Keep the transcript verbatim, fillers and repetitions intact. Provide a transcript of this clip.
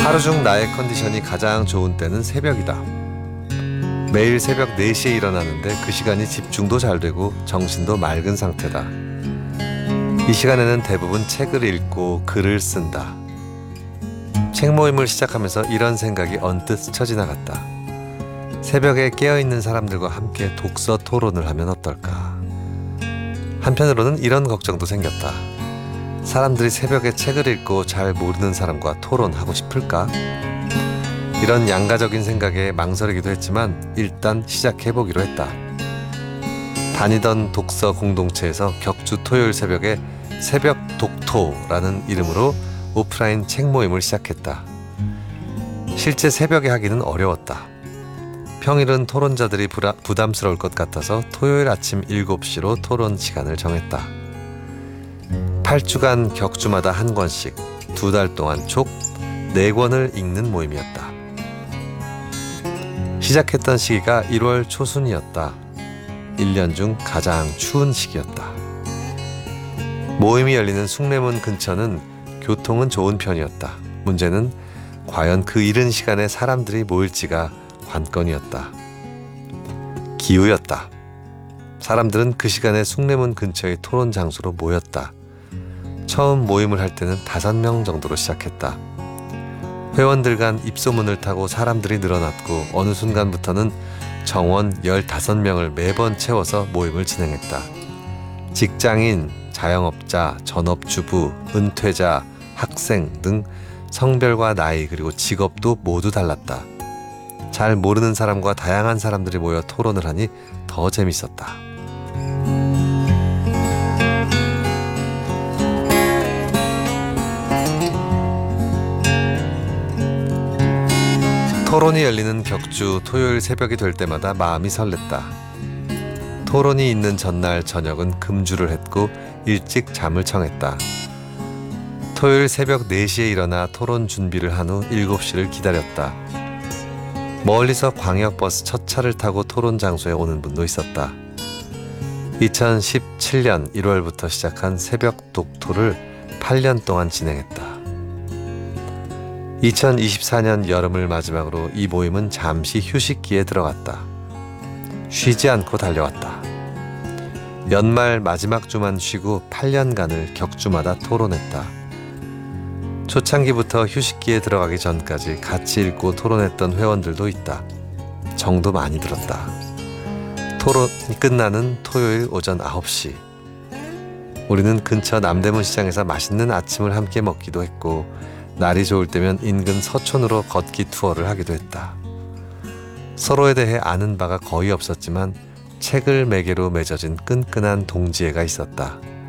하루 중 나의 컨디션이 가장 좋은 때는 새벽이다. 매일 새벽 네 시에 일어나는데 그 시간이 집중도 잘 되고 정신도 맑은 상태다. 이 시간에는 대부분 책을 읽고 글을 쓴다. 책 모임을 시작하면서 이런 생각이 언뜻 스쳐 지나갔다. 새벽에 깨어있는 사람들과 함께 독서 토론을 하면 어떨까? 한편으로는 이런 걱정도 생겼다. 사람들이 새벽에 책을 읽고 잘 모르는 사람과 토론하고 싶을까? 이런 양가적인 생각에 망설이기도 했지만 일단 시작해보기로 했다. 다니던 독서 공동체에서 격주 토요일 새벽에 새벽 독토라는 이름으로 오프라인 책 모임을 시작했다. 실제 새벽에 하기는 어려웠다. 평일은 토론자들이 부라, 부담스러울 것 같아서 토요일 아침 일곱 시로 토론 시간을 정했다. 팔 주간 격주마다 한 권씩 두 달 동안 총 네 권을 읽는 모임이었다. 시작했던 시기가 일월 초순이었다. 일 년 중 가장 추운 시기였다. 모임이 열리는 숭례문 근처는 교통은 좋은 편이었다. 문제는 과연 그 이른 시간에 사람들이 모일지가 관건이었다. 기후였다. 사람들은 그 시간에 숭례문 근처의 토론 장소로 모였다. 처음 모임을 할 때는 다섯 명 정도로 시작했다. 회원들 간 입소문을 타고 사람들이 늘어났고 어느 순간부터는 정원 열다섯 명을 매번 채워서 모임을 진행했다. 직장인, 자영업자, 전업주부, 은퇴자, 학생 등 성별과 나이 그리고 직업도 모두 달랐다. 잘 모르는 사람과 다양한 사람들이 모여 토론을 하니 더 재밌었다. 토론이 열리는 격주 토요일 새벽이 될 때마다 마음이 설렜다. 토론이 있는 전날 저녁은 금주를 했고 일찍 잠을 청했다. 토요일 새벽 네 시에 일어나 토론 준비를 한 후 일곱 시를 기다렸다. 멀리서 광역버스 첫 차를 타고 토론 장소에 오는 분도 있었다. 이천십칠 년 일월부터 시작한 새벽 독토를 팔 년 동안 진행했다. 이천이십사 년 여름을 마지막으로 이 모임은 잠시 휴식기에 들어갔다. 쉬지 않고 달려왔다. 연말 마지막 주만 쉬고 팔 년간을 격주마다 토론했다. 초창기부터 휴식기에 들어가기 전까지 같이 읽고 토론했던 회원들도 있다. 정도 많이 들었다. 토론이 끝나는 토요일 오전 아홉 시. 우리는 근처 남대문 시장에서 맛있는 아침을 함께 먹기도 했고 날이 좋을 때면 인근 서촌으로 걷기 투어를 하기도 했다. 서로에 대해 아는 바가 거의 없었지만 책을 매개로 맺어진 끈끈한 동지애가 있었다.